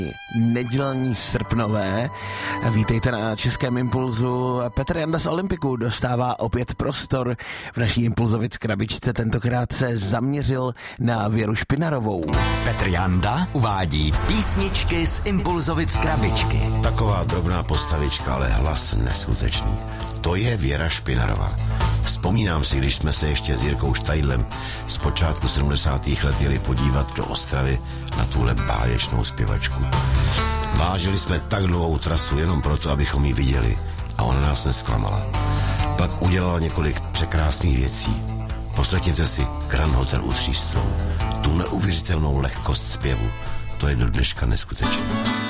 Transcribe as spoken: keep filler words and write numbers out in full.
Nedělní srpnové. Vítejte na Českém Impulzu. Petr Janda z Olympiku dostává opět prostor v naší Impulzovic krabičce. Tentokrát se zaměřil na Věru Špinarovou. Petr Janda uvádí písničky z Impulzovic krabičky. Taková drobná postavička, ale hlas neskutečný. To je Věra Špinarová. Vzpomínám si, když jsme se ještě s Jirkou Štajdlem z počátku sedmdesátých let jeli podívat do Ostravy na tuhle báječnou zpěvačku. Vážili jsme tak dlouhou trasu jenom proto, abychom ji viděli, a ona nás nesklamala. Pak udělala několik překrásných věcí. Poslechněte si Grand Hotel u Tří strom. Tu neuvěřitelnou lehkost zpěvu. To je do dneška neskutečné.